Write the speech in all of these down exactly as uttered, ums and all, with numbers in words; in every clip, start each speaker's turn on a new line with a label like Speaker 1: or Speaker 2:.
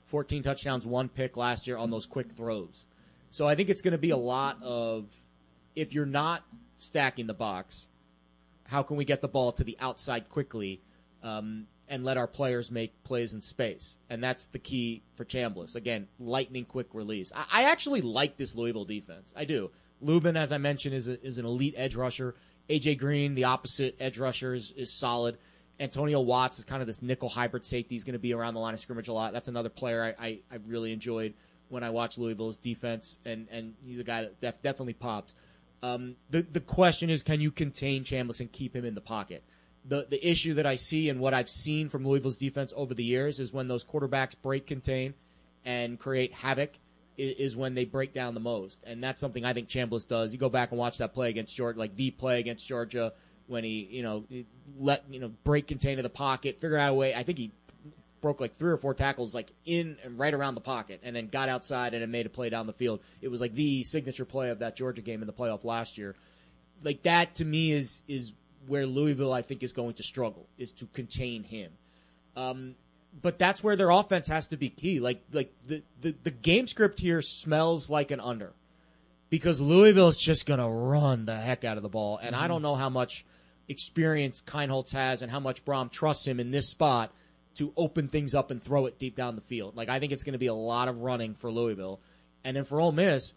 Speaker 1: fourteen touchdowns, one pick last year on those quick throws. So I think it's going to be a lot of, if you're not stacking the box, how can we get the ball to the outside quickly um, and let our players make plays in space? And that's the key for Chambliss. Again, lightning quick release. I, I actually like this Louisville defense. I do. Lubin, as I mentioned, is a, is an elite edge rusher. A J Green, the opposite edge rusher, is, is solid. Antonio Watts is kind of this nickel hybrid safety. He's going to be around the line of scrimmage a lot. That's another player I, I, I really enjoyed when I watched Louisville's defense, and, and he's a guy that def- definitely pops. Um, the the question is, can you contain Chambliss and keep him in the pocket? The the issue that I see and what I've seen from Louisville's defense over the years is when those quarterbacks break contain and create havoc is, is when they break down the most. And that's something I think Chambliss does. You go back and watch that play against Georgia, like the play against Georgia, when he, you know, let, you know, break contain to the pocket, figure out a way. I think he broke like three or four tackles like in and right around the pocket and then got outside and then made a play down the field. It was like the signature play of that Georgia game in the playoff last year. Like that to me is is where Louisville I think is going to struggle, is to contain him. Um, but that's where their offense has to be key. Like like the, the, the game script here smells like an under, because Louisville's just going to run the heck out of the ball. And mm-hmm. I don't know how much experience Keinholz has and how much Brom trusts him in this spot to open things up and throw it deep down the field. Like, I think it's going to be a lot of running for Louisville. And then for Ole Miss,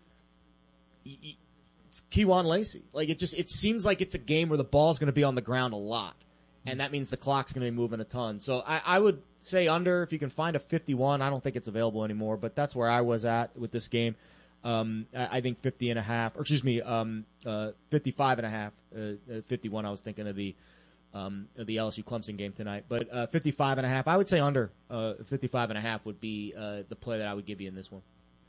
Speaker 1: it's Kejuan Lacey. Like, it just, it seems like it's a game where the ball's going to be on the ground a lot. And that means the clock's going to be moving a ton. So I, I would say under, if you can find a fifty-one. I don't think it's available anymore, but that's where I was at with this game. Um, I think fifty and a half, or excuse me, um, uh, fifty-five and a half, uh, fifty-one. I was thinking of the, Um, the L S U Clemson game tonight, but uh, fifty-five and a half. I would say under uh, fifty-five and a half would be uh, the play that I would give you in this one.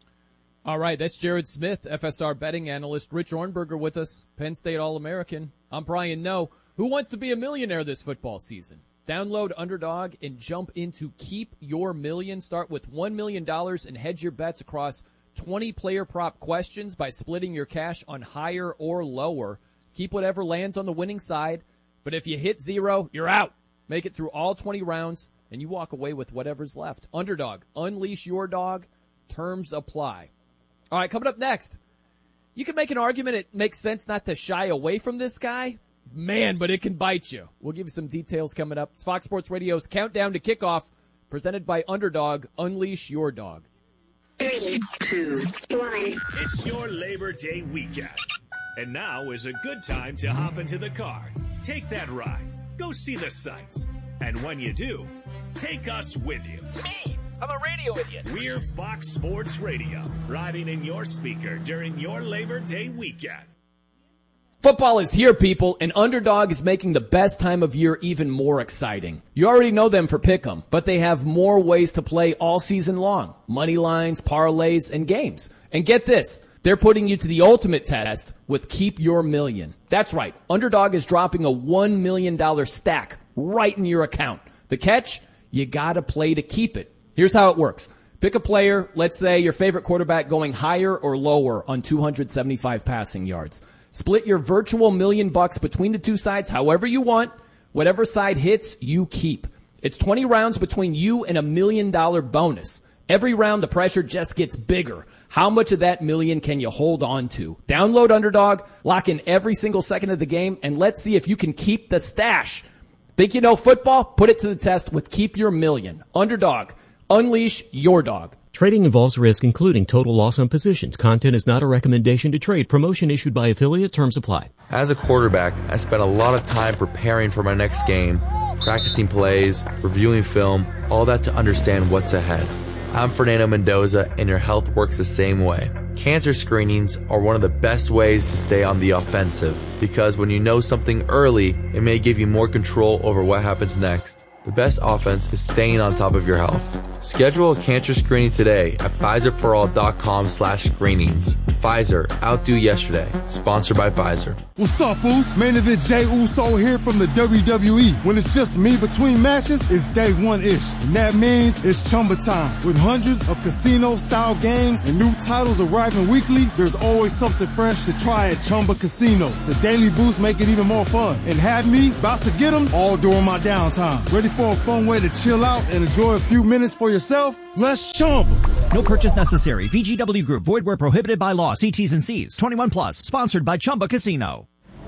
Speaker 2: All right, that's Jared Smith, F S R betting analyst. Rich Ornberger with us, Penn State All-American. I'm Brian Noe. Who wants to be a millionaire this football season? Download Underdog and jump into Keep Your Million. Start with one million dollars and hedge your bets across twenty player prop questions by splitting your cash on higher or lower. Keep whatever lands on the winning side. But if you hit zero, you're out. Make it through all twenty rounds, and you walk away with whatever's left. Underdog, unleash your dog. Terms apply. All right, coming up next, you can make an argument it makes sense not to shy away from this guy. Man, but it can bite you. We'll give you some details coming up. It's Fox Sports Radio's Countdown to Kickoff, presented by Underdog. Unleash your dog.
Speaker 3: Three, two, one.
Speaker 4: It's your Labor Day weekend. And now is a good time to hop into the car. Take that ride. Go see the sights. And when you do, take us with you.
Speaker 5: Me, I'm a radio idiot.
Speaker 4: We're Fox Sports Radio, riding in your speaker during your Labor Day weekend.
Speaker 2: Football is here, people, and Underdog is making the best time of year even more exciting. You already know them for Pick'em, but they have more ways to play all season long. Money lines, parlays, and games. And get this. They're putting you to the ultimate test with Keep Your Million. That's right. Underdog is dropping a one million dollars stack right in your account. The catch? You gotta play to keep it. Here's how it works. Pick a player, let's say your favorite quarterback going higher or lower on two hundred seventy-five passing yards. Split your virtual million bucks between the two sides however you want. Whatever side hits, you keep. It's twenty rounds between you and a million dollar bonus. Every round, the pressure just gets bigger. How much of that million can you hold on to? Download Underdog, lock in every single second of the game, and let's see if you can keep the stash. Think you know football? Put it to the test with Keep Your Million. Underdog. Unleash your dog.
Speaker 6: Trading involves risk, including total loss on positions. Content is not a recommendation to trade. Promotion issued by affiliate. Terms apply.
Speaker 7: As a quarterback, I spent a lot of time preparing for my next game, practicing plays, reviewing film, all that to understand what's ahead. I'm Fernando Mendoza, and your health works the same way. Cancer screenings are one of the best ways to stay on the offensive, because when you know something early, it may give you more control over what happens next. The best offense is staying on top of your health. Schedule a cancer screening today at Pfizer for all dot com slash screenings. Pfizer, outdo yesterday. Sponsored by Pfizer.
Speaker 8: What's up, fools? Main event Jey Uso here from the W W E. When it's just me between matches, it's day one-ish. And that means it's Chumba time. With hundreds of casino-style games and new titles arriving weekly, there's always something fresh to try at Chumba Casino. The daily boosts make it even more fun. And have me about to get them all during my downtime. Ready for a fun way to chill out and enjoy a few minutes for yourself? Let's Chumba.
Speaker 9: No purchase necessary. V G W Group. Void where prohibited by law. See T's and C's. twenty-one plus. Sponsored by Chumba Casino.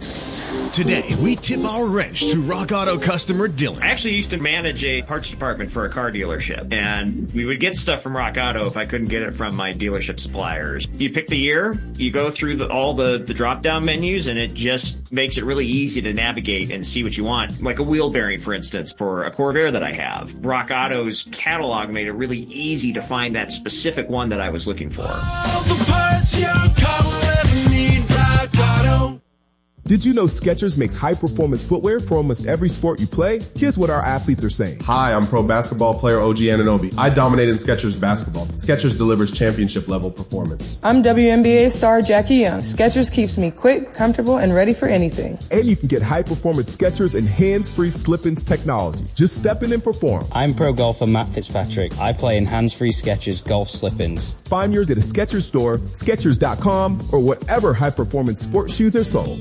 Speaker 10: Today, we tip our wrench to Rock Auto customer Dylan.
Speaker 11: I actually used to manage a parts department for a car dealership, and we would get stuff from Rock Auto if I couldn't get it from my dealership suppliers. You pick the year, you go through the, all the, the drop-down menus, and it just makes it really easy to navigate and see what you want. Like a wheel bearing, for instance, for a Corvair that I have. Rock Auto's catalog made it really easy to find that specific one that I was looking for. All the parts your car will ever need, Rock Auto.
Speaker 12: Did you know Skechers makes high-performance footwear for almost every sport you play? Here's what our athletes are saying.
Speaker 13: Hi, I'm pro basketball player O G Anunoby. I dominate in Skechers basketball. Skechers delivers championship-level performance.
Speaker 14: I'm W N B A star Jackie Young. Skechers keeps me quick, comfortable, and ready for anything.
Speaker 12: And you can get high-performance Skechers and hands-free slip-ins technology. Just step in and perform.
Speaker 15: I'm pro golfer Matt Fitzpatrick. I play in hands-free Skechers golf slip-ins.
Speaker 12: Find yours at a Skechers store, Skechers dot com, or whatever high-performance sports shoes are sold.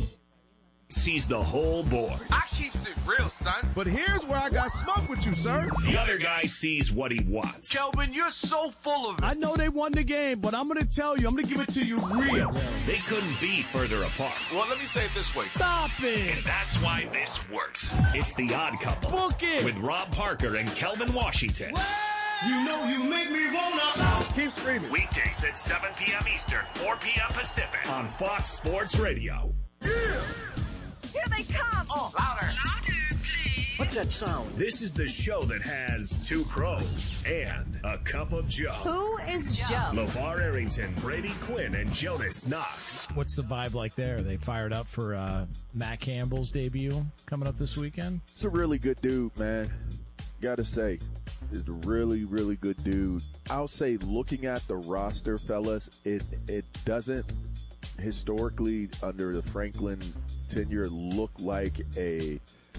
Speaker 4: Sees the whole board.
Speaker 16: I keeps it real, son. But here's where I got smoke with you, sir.
Speaker 4: The other guy sees what he wants.
Speaker 16: Kelvin, you're so full of it. I know they won the game, but I'm going to tell you, I'm going to give it to you real.
Speaker 4: They couldn't be further apart.
Speaker 16: Well, let me say it this way.
Speaker 4: Stop it. And that's why this works. It's The Odd Couple.
Speaker 16: Book it.
Speaker 4: With Rob Parker and Kelvin Washington.
Speaker 16: What? You know you make me wanna. Keep screaming.
Speaker 4: Weekdays at seven p.m. Eastern, four p.m. Pacific on Fox Sports Radio.
Speaker 16: Yeah.
Speaker 3: Here they come!
Speaker 16: Oh, louder!
Speaker 3: Louder, please!
Speaker 16: What's that sound?
Speaker 4: This is the show that has two pros and a cup of Joe.
Speaker 3: Who is Joe?
Speaker 4: LeVar Arrington, Brady Quinn, and Jonas Knox.
Speaker 17: What's the vibe like there? Are they fired up for uh, Matt Campbell's debut coming up this weekend?
Speaker 18: It's a really good dude, man. Gotta say, it's a really, really good dude. I'll say, looking at the roster, fellas, it it doesn't historically under the Franklin tenure look like a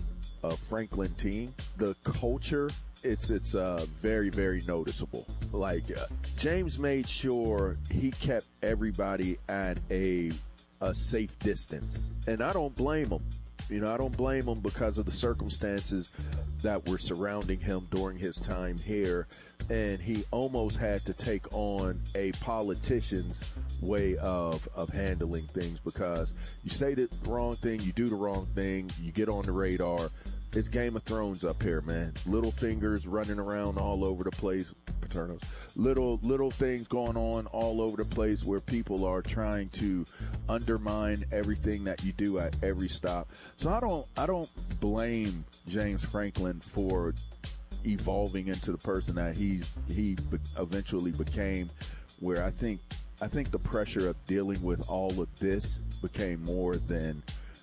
Speaker 18: a Franklin team. The culture, it's it's uh very, very noticeable. Like uh, James made sure he kept everybody at a a safe distance, and I don't blame him. You know, I don't blame him because of the circumstances that were surrounding him during his time here. And he almost had to take on a politician's way of, of handling things, because you say the wrong thing, you do the wrong thing, you get on the radar. It's Game of Thrones up here, man. Little fingers running around all over the place. Paternos. Little little things going on all over the place where people are trying to undermine everything that you do at every stop. So I don't I don't blame James Franklin for evolving into the person that he he be- eventually became, where I think I think the pressure of dealing with all of this became more than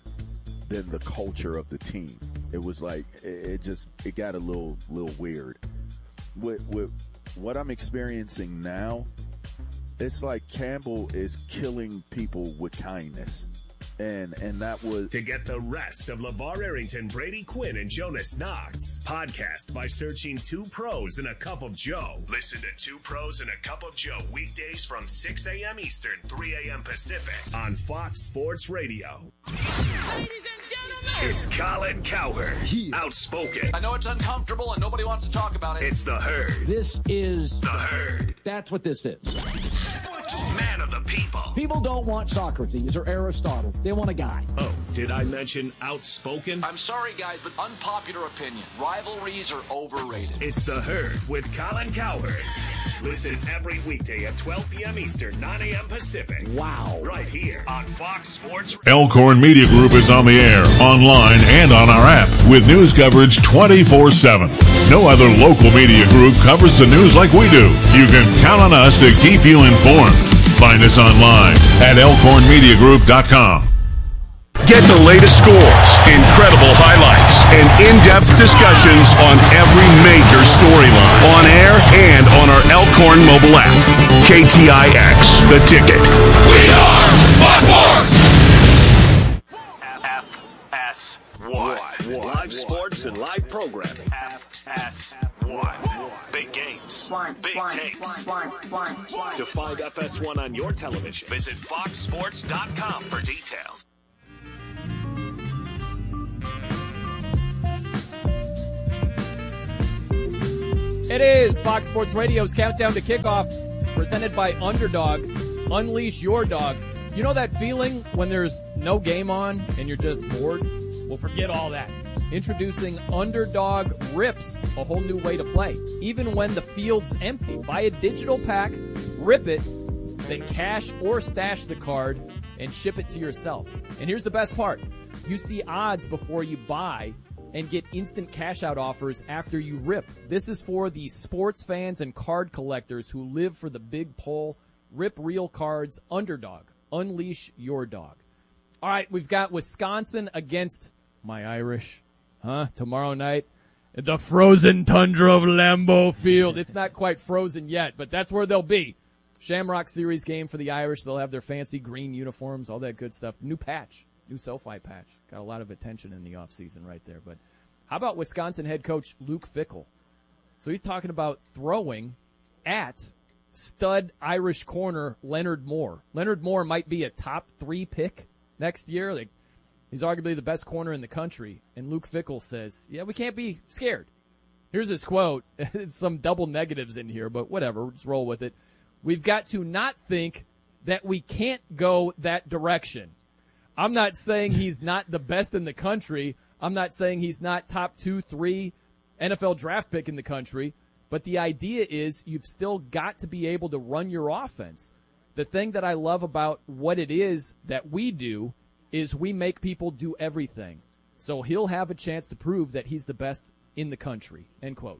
Speaker 18: than the culture of the team. It was like it, it just it got a little little weird. With with what I'm experiencing now, it's like Campbell is killing people with kindness. And and that was...
Speaker 4: To get the rest of LeVar Arrington, Brady Quinn, and Jonas Knox, podcast by searching Two Pros and a Cup of Joe. Listen to Two Pros and a Cup of Joe weekdays from six a.m. Eastern, three a.m. Pacific on Fox Sports Radio.
Speaker 16: Ladies and gentlemen,
Speaker 4: it's Colin Cowherd, yeah. Outspoken.
Speaker 5: I know it's uncomfortable and nobody wants to talk about it.
Speaker 4: It's The Herd.
Speaker 5: This is
Speaker 4: The Herd.
Speaker 5: That's what this is.
Speaker 4: Man of the people.
Speaker 5: People don't want Socrates or Aristotle. They want a guy.
Speaker 4: Oh, did I mention outspoken?
Speaker 5: I'm sorry, guys, but unpopular opinion. Rivalries are overrated.
Speaker 4: It's The Herd with Colin Cowherd. Listen every weekday at twelve p.m. Eastern, nine a.m. Pacific.
Speaker 5: Wow.
Speaker 4: Right here on Fox Sports.
Speaker 19: Elkhorn Media Group is on the air, online, and on our app with news coverage twenty-four seven. No other local media group covers the news like we do. You can count on us to keep you informed. Find us online at elkhorn media group dot com.
Speaker 20: Get the latest scores, incredible highlights, and in-depth discussions on every major storyline on air and on our Elkhorn Corn mobile app. K T I X, The Ticket. We are Fox Sports!
Speaker 4: F S one. Live sports and live programming. F S one. Big games. Big takes. To find F S one on your television, visit fox sports dot com for details.
Speaker 2: It is Fox Sports Radio's Countdown to Kickoff, presented by Underdog. Unleash your dog. You know that feeling when there's no game on and you're just bored? Well, forget all that. Introducing Underdog Rips, a whole new way to play. Even when the field's empty, buy a digital pack, rip it, then cash or stash the card and ship it to yourself. And here's the best part. You see odds before you buy and get instant cash-out offers after you rip. This is for the sports fans and card collectors who live for the big pull. Rip real cards. Underdog. Unleash your dog. All right, we've got Wisconsin against my Irish. Huh? Tomorrow night at the frozen tundra of Lambeau Field. It's not quite frozen yet, but that's where they'll be. Shamrock Series game for the Irish. They'll have their fancy green uniforms, all that good stuff. New patch. New SoFi patch. Got a lot of attention in the offseason right there. But how about Wisconsin head coach Luke Fickell? So he's talking about throwing at stud Irish corner Leonard Moore. Leonard Moore might be a top three pick next year. Like, he's arguably the best corner in the country. And Luke Fickell says, yeah, we can't be scared. Here's his quote. It's some double negatives in here, but whatever. Just roll with it. We've got to not think that we can't go that direction. I'm not saying he's not the best in the country. I'm not saying he's not top two, three N F L draft pick in the country. But the idea is you've still got to be able to run your offense. The thing that I love about what it is that we do is we make people do everything. So he'll have a chance to prove that he's the best in the country, end quote.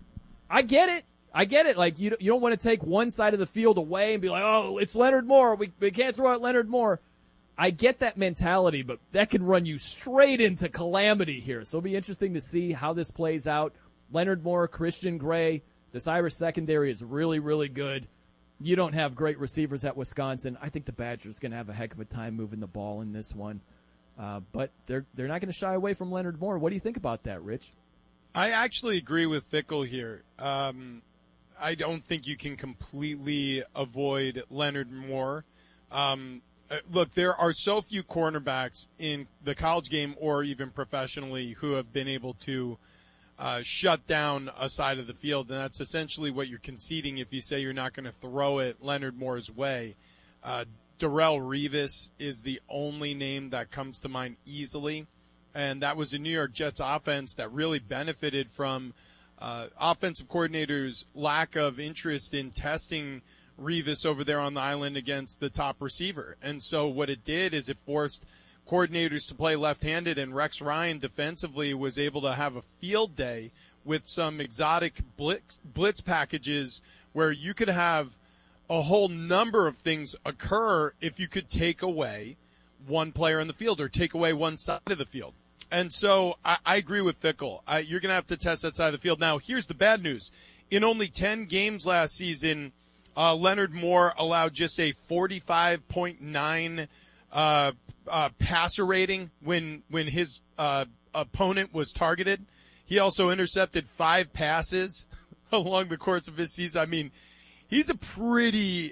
Speaker 2: I get it. I get it. Like, you, you don't want to take one side of the field away and be like, oh, it's Leonard Moore. We, we can't throw out Leonard Moore. I get that mentality, but that can run you straight into calamity here. So it'll be interesting to see how this plays out. Leonard Moore, Christian Gray, this Irish secondary is really, really good. You don't have great receivers at Wisconsin. I think the Badgers going to have a heck of a time moving the ball in this one. Uh, but they're they're not going to shy away from Leonard Moore. What do you think about that, Rich?
Speaker 21: I actually agree with Fickell here. Um, I don't think you can completely avoid Leonard Moore. Um Uh, look, there are so few cornerbacks in the college game or even professionally who have been able to uh, shut down a side of the field, and that's essentially what you're conceding if you say you're not going to throw it Leonard Moore's way. Uh, Darrelle Revis is the only name that comes to mind easily, and that was a New York Jets offense that really benefited from uh, offensive coordinators' lack of interest in testing Revis over there on the island against the top receiver. And so what it did is it forced coordinators to play left-handed, and Rex Ryan defensively was able to have a field day with some exotic blitz, blitz packages where you could have a whole number of things occur if you could take away one player in the field or take away one side of the field. And so I, I agree with Fickell. I, you're going to have to test that side of the field. Now, here's the bad news. In only ten games last season, Uh, Leonard Moore allowed just a forty-five point nine uh, uh, passer rating when when his uh, opponent was targeted. He also intercepted five passes along the course of his season. I mean, he's a pretty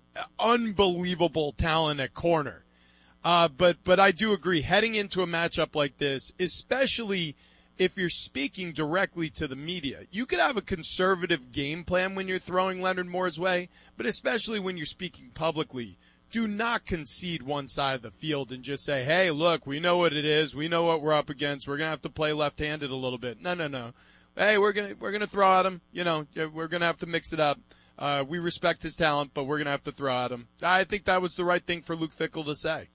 Speaker 21: unbelievable talent at corner. Uh, but but I do agree, heading into a matchup like this, especially if you're speaking directly to the media, you could have a conservative game plan when you're throwing Leonard Moore's way, but especially when you're speaking publicly, do not concede one side of the field and just say, hey, look, we know what it is. We know what we're up against. We're going to have to play left-handed a little bit. No, no, no. Hey, we're going to, we're going to throw at him. You know, we're going to have to mix it up. Uh, we respect his talent, but we're going to have to throw at him. I think that was the right thing for Luke Fickell to say.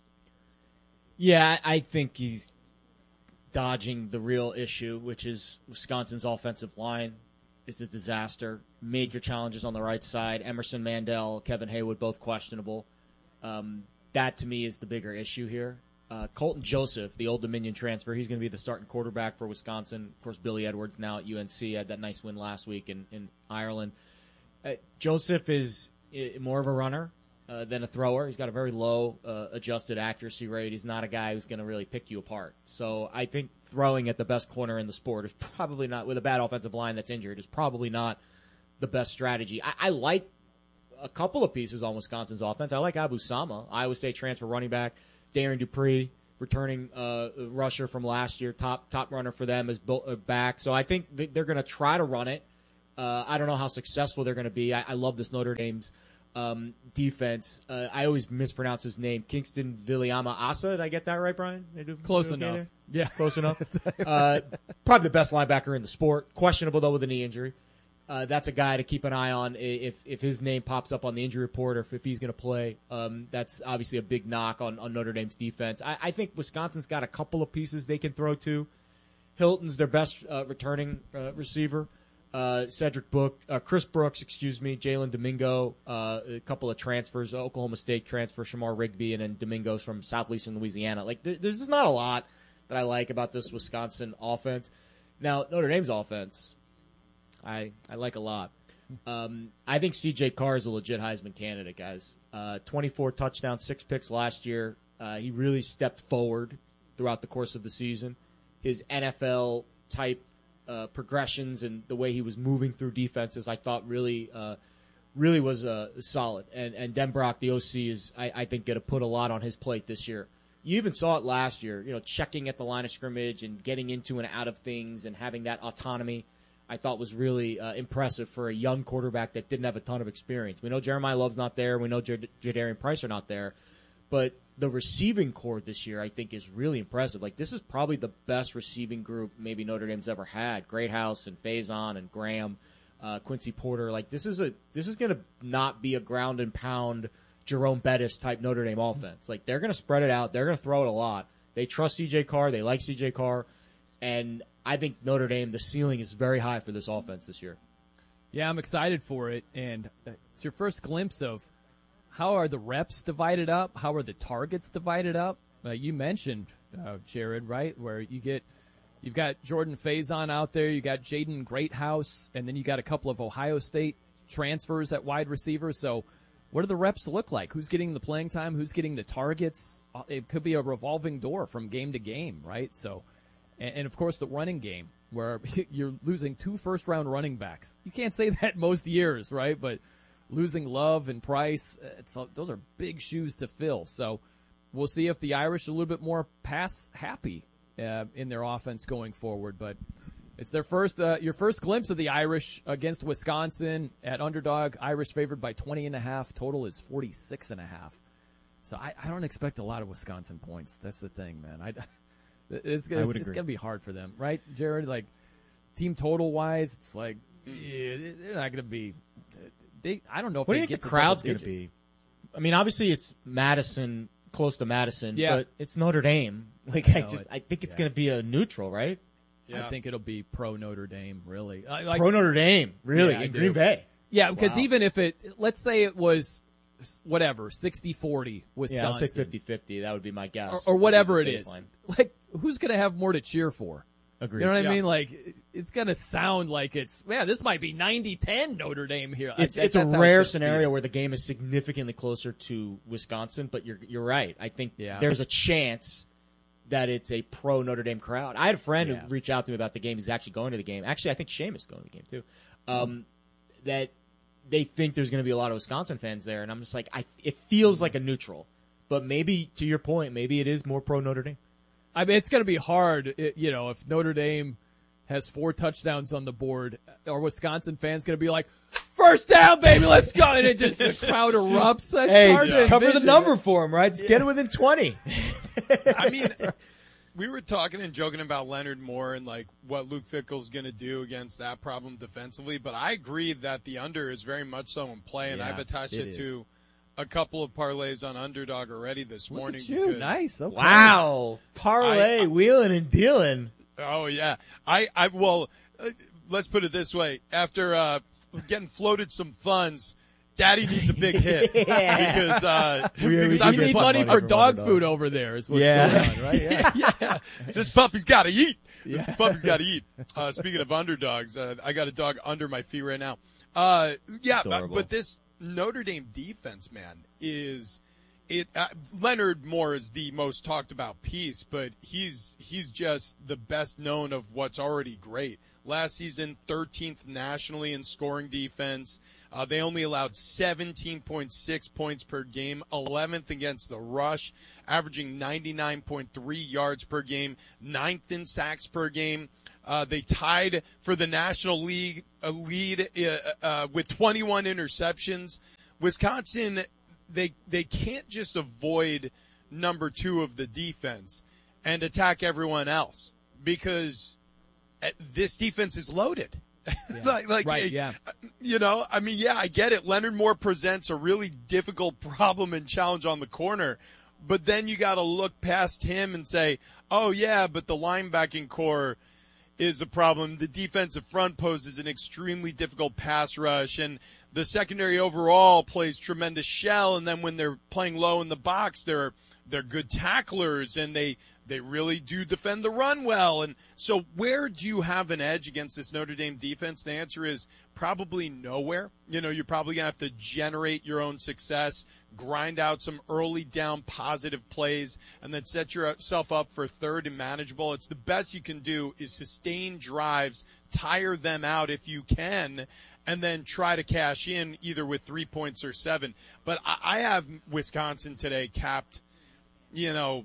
Speaker 1: Yeah, I think he's dodging the real issue, which is Wisconsin's offensive line. It's a disaster. Major challenges on the right side. Emerson Mandel, Kevin Haywood, both questionable. Um, that, to me, is the bigger issue here. Uh, Colton Joseph, the Old Dominion transfer, he's going to be the starting quarterback for Wisconsin. Of course, Billy Edwards now at U N C had that nice win last week in, in Ireland. Uh, Joseph is uh, more of a runner uh, than a thrower. He's got a very low uh, adjusted accuracy rate. He's not a guy who's going to really pick you apart. So I think throwing at the best corner in the sport is probably not, with a bad offensive line that's injured, is probably not the best strategy. I, I like a couple of pieces on Wisconsin's offense. I like Abu Sama, Iowa State transfer running back, Darren Dupree, returning uh, rusher from last year, top top runner for them, is built, uh, back. So I think they're going to try to run it. Uh, I don't know how successful they're going to be. I, I love this Notre Dame's um, defense. Uh, I always mispronounce his name, Kingston Viliama Asa. Did I get that right, Brian? Did I do,
Speaker 2: Close
Speaker 1: okay
Speaker 2: enough.
Speaker 1: there?
Speaker 2: Yeah.
Speaker 1: Close enough. uh, probably the best linebacker in the sport. Questionable, though, with a knee injury. Uh, that's a guy to keep an eye on if if his name pops up on the injury report or if, if he's going to play. Um, that's obviously a big knock on, on Notre Dame's defense. I, I think Wisconsin's got a couple of pieces they can throw to. Hilton's their best uh, returning uh, receiver. Uh, Cedric Book, uh, Chris Brooks, excuse me, Jalen Domingo, uh, a couple of transfers, uh, Oklahoma State transfer, Shamar Rigby, and then Domingo's from southeastern Louisiana. Like, there, there's just not a lot that I like about this Wisconsin offense. Now, Notre Dame's offense, I I like a lot. Um, I think C J Carr is a legit Heisman candidate, guys. Uh, twenty-four touchdowns, six picks last year. Uh, he really stepped forward throughout the course of the season. His N F L-type uh, progressions and the way he was moving through defenses, I thought really uh, really was uh, solid. And, and Denbrock, the O C, is, I, I think, going to put a lot on his plate this year. You even saw it last year, you know, checking at the line of scrimmage and getting into and out of things and having that autonomy. I thought was really uh, impressive for a young quarterback that didn't have a ton of experience. We know Jeremiah Love's not there. We know J- Jadarian Price are not there. But the receiving core this year, I think, is really impressive. Like, this is probably the best receiving group maybe Notre Dame's ever had. Greathouse and Faison and Graham, uh, Quincy Porter. Like, this is a this is going to not be a ground and pound Jerome Bettis type Notre Dame offense. Like, they're going to spread it out. They're going to throw it a lot. They trust C J Carr. They like C J Carr. And I think Notre Dame, the ceiling is very high for this offense this year.
Speaker 2: Yeah, I'm excited for it. And it's your first glimpse of how are the reps divided up? How are the targets divided up? Uh, you mentioned, uh, Jared, right, where you get you've got Jordan Faison out there, you got Jaden Greathouse, and then you got a couple of Ohio State transfers at wide receiver. So what do the reps look like? Who's getting the playing time? Who's getting the targets? It could be a revolving door from game to game, right? So. And, of course, the running game, where you're losing two first-round running backs. You can't say that most years, right? But losing Love and Price, it's, those are big shoes to fill. So we'll see if the Irish are a little bit more pass-happy uh, in their offense going forward. But it's their first, uh, your first glimpse of the Irish against Wisconsin at underdog. Irish favored by twenty and a half. Total is forty-six and a half. So I, I don't expect a lot of Wisconsin points. That's the thing, man. I. It's, it's, it's going to be hard for them, right, Jared? Like, team total-wise, it's like, yeah, they're not going to be they, – I don't know if
Speaker 1: what
Speaker 2: they
Speaker 1: do you
Speaker 2: get
Speaker 1: think the crowd's going
Speaker 2: to
Speaker 1: be? I mean, obviously it's Madison, close to Madison,
Speaker 2: yeah.
Speaker 1: but it's Notre Dame. Like, I, I just – I think it's yeah. going to be a neutral, right?
Speaker 2: Yeah. I think it'll be pro-Notre Dame, really. Like,
Speaker 1: pro-Notre Dame, really,
Speaker 2: yeah,
Speaker 1: in Green Bay.
Speaker 2: Yeah, because
Speaker 1: wow.
Speaker 2: even if it – let's say it was – whatever, sixty forty Wisconsin.
Speaker 1: Yeah, I'll say fifty-fifty. That would be my guess.
Speaker 2: Or, or whatever it is. Like, who's going to have more to cheer for?
Speaker 1: Agreed.
Speaker 2: You know what
Speaker 1: yeah.
Speaker 2: I mean? Like, it's going to sound like it's, yeah, this might be ninety ten Notre Dame here.
Speaker 1: It's,
Speaker 2: I,
Speaker 1: it's a
Speaker 2: it's
Speaker 1: rare scenario feel. where the game is significantly closer to Wisconsin, but you're you're right. I think
Speaker 2: yeah.
Speaker 1: there's a chance that it's a pro Notre Dame crowd. I had a friend
Speaker 2: yeah.
Speaker 1: who reached out to me about the game. He's actually going to the game. Actually, I think Seamus is going to the game too. Um, mm-hmm. That they think there's going to be a lot of Wisconsin fans there, and I'm just like, I, it feels like a neutral. But maybe, to your point, maybe it is more pro Notre Dame.
Speaker 2: I mean, it's going to be hard, you know, if Notre Dame has four touchdowns on the board, are Wisconsin fans going to be like, first down, baby, let's go, and it just the crowd erupts. That's
Speaker 1: hey,
Speaker 2: hard
Speaker 1: just
Speaker 2: to
Speaker 1: cover
Speaker 2: envision.
Speaker 1: the number for them, right? Just yeah. get it within twenty.
Speaker 21: I mean, we were talking and joking about Leonard Moore and like what Luke Fickell's going to do against that problem defensively, but I agree that the under is very much so in play, and
Speaker 2: yeah,
Speaker 21: I've attached it,
Speaker 2: it
Speaker 21: to a couple of parlays on Underdog already this
Speaker 2: Look
Speaker 21: morning.
Speaker 2: At you.
Speaker 21: Because
Speaker 2: nice. Okay.
Speaker 1: Wow. Parlay, I, I, wheeling and dealing.
Speaker 21: Oh, yeah. I, I well, uh, let's put it this way. After uh, getting floated some funds, Daddy needs a big hit.
Speaker 1: yeah.
Speaker 21: Because, uh,
Speaker 2: we, because we, I need money for dog dog food over there is what's
Speaker 1: yeah.
Speaker 2: going on, right? Yeah.
Speaker 21: yeah, yeah. This puppy's got to eat. Yeah. This puppy's got to eat. Uh, speaking of underdogs, uh, I got a dog under my feet right now. Uh, yeah, but,
Speaker 1: Adorable.
Speaker 21: but this Notre Dame defense, man, is it. Uh, Leonard Moore is the most talked about piece, but he's he's just the best known of what's already great. Last season, thirteenth nationally in scoring defense. Uh, they only allowed seventeen point six points per game, eleventh against the rush, averaging ninety-nine point three yards per game, ninth in sacks per game. Uh, they tied for the National League uh, lead uh, uh, with twenty-one interceptions. Wisconsin, they they can't just avoid number two of the defense and attack everyone else because this defense is loaded.
Speaker 2: Yeah.
Speaker 21: like, like
Speaker 2: right, yeah.
Speaker 21: You know, I mean, yeah, I get it. Leonard Moore presents a really difficult problem and challenge on the corner, but then you got to look past him and say, oh yeah, but the linebacking core is a problem. The defensive front poses an extremely difficult pass rush, and the secondary overall plays tremendous shell. And then when they're playing low in the box, they're they're good tacklers, and they they really do defend the run well. And so, where do you have an edge against this Notre Dame defense? The answer is probably nowhere. You know, you're probably gonna have to generate your own success, grind out some early down positive plays, and then set yourself up for third and manageable. It's the best you can do is sustain drives, tire them out if you can, and then try to cash in either with three points or seven. But I, I have Wisconsin today capped, you know,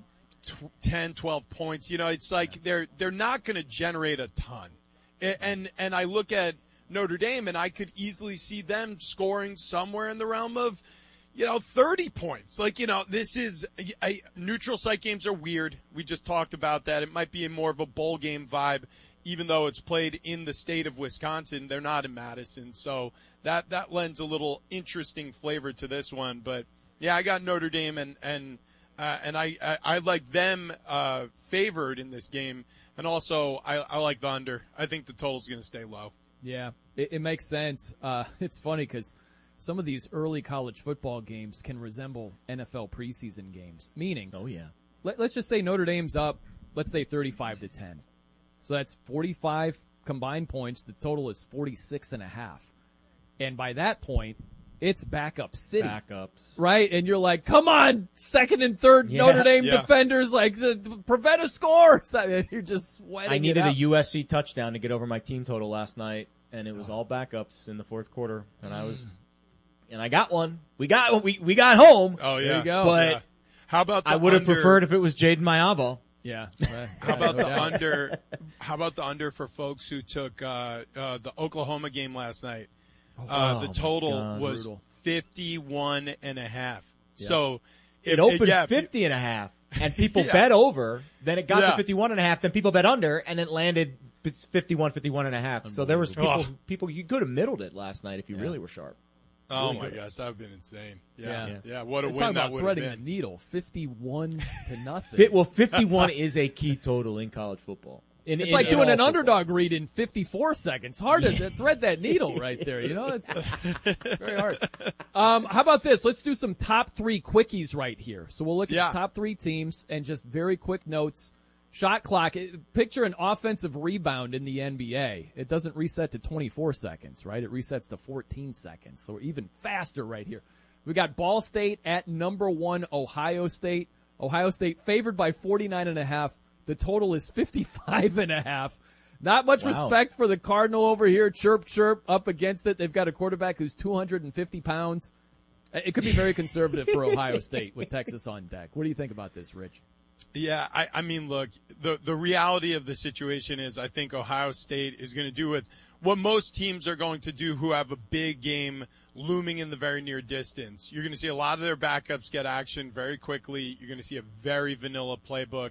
Speaker 21: ten, twelve points. You know, it's like they're they're not going to generate a ton. And and I look at Notre Dame, and I could easily see them scoring somewhere in the realm of, you know, thirty points. Like, you know, this is I, neutral site games are weird. We just talked about that. It might be more of a bowl game vibe, even though it's played in the state of Wisconsin. They're not in Madison, so that that lends a little interesting flavor to this one. But yeah, I got Notre Dame, and and uh, and I, I I like them uh, favored in this game, and also I, I like the under. I think the total's going to stay low.
Speaker 2: Yeah, it, it makes sense. Uh, it's funny because some of these early college football games can resemble N F L preseason games. Meaning,
Speaker 1: oh yeah,
Speaker 2: let, let's just say Notre Dame's up, let's say thirty-five to ten. So that's forty-five combined points. The total is forty-six and a half. And by that point, it's backup city.
Speaker 1: Backups.
Speaker 2: Right? And you're like, come on, second and third
Speaker 1: Yeah.
Speaker 2: Notre Dame
Speaker 1: Yeah.
Speaker 2: defenders, like, prevent a score. So you're just sweating
Speaker 1: I needed
Speaker 2: it
Speaker 1: a
Speaker 2: out.
Speaker 1: U S C touchdown to get over my team total last night, and it was all backups in the fourth quarter, and I was, and I got one. We got we we got home.
Speaker 21: Oh yeah,
Speaker 2: There you go.
Speaker 1: But
Speaker 21: Yeah. How about the
Speaker 1: I would have
Speaker 21: under-
Speaker 1: preferred if it was Jaden Mayabo.
Speaker 2: Yeah.
Speaker 21: How about
Speaker 2: No
Speaker 21: the
Speaker 2: doubt.
Speaker 21: under? How about the under for folks who took uh, uh, the Oklahoma game last night? Uh,
Speaker 1: Oh,
Speaker 21: the
Speaker 1: my
Speaker 21: total
Speaker 1: God.
Speaker 21: was
Speaker 1: Brutal.
Speaker 21: fifty-one and a half.
Speaker 1: Yeah.
Speaker 21: So
Speaker 1: It
Speaker 21: if-
Speaker 1: opened
Speaker 21: yeah, if you-
Speaker 1: fifty and a half, and people
Speaker 21: Yeah.
Speaker 1: bet over. Then it got
Speaker 21: Yeah.
Speaker 1: to fifty-one and a half. Then people bet under, and it landed it's fifty-one, fifty-one and a half. So there was people,
Speaker 21: Unbelievable.
Speaker 1: people you could have middled it last night if you really were sharp.
Speaker 21: Oh
Speaker 1: Really
Speaker 21: my
Speaker 1: good.
Speaker 21: gosh, that would have been insane. Yeah,
Speaker 2: Yeah.
Speaker 21: yeah. What a
Speaker 2: Talk
Speaker 21: win that
Speaker 2: about
Speaker 21: would have
Speaker 2: threading
Speaker 21: been.
Speaker 2: the needle, fifty-one to nothing.
Speaker 1: Fit, well, fifty-one is a key total in college football. In,
Speaker 2: It's
Speaker 1: in-
Speaker 2: like
Speaker 1: in
Speaker 2: doing
Speaker 1: all
Speaker 2: an
Speaker 1: football.
Speaker 2: underdog read in fifty-four seconds. Hard to thread that needle right there. You know, it's very hard. Um, how about this? Let's do some top three quickies right here. So we'll look at
Speaker 21: Yeah.
Speaker 2: the top three teams and just very quick notes. Shot clock. It- Picture an offensive rebound in the N B A. It doesn't reset to twenty-four seconds, right? It resets to fourteen seconds. So we're even faster right here. We got Ball State at number one, Ohio State. Ohio State favored by forty-nine and a half. The total is fifty-five and a half. Not much
Speaker 1: Wow.
Speaker 2: respect for the Cardinal over here. Chirp, chirp, up against it. They've got a quarterback who's two hundred fifty pounds. It could be very conservative for Ohio State with Texas on deck. What do you think about this, Rich?
Speaker 21: Yeah, I, I mean, look, the the reality of the situation is I think Ohio State is going to do what, what most teams are going to do who have a big game looming in the very near distance. You're going to see a lot of their backups get action very quickly. You're going to see a very vanilla playbook.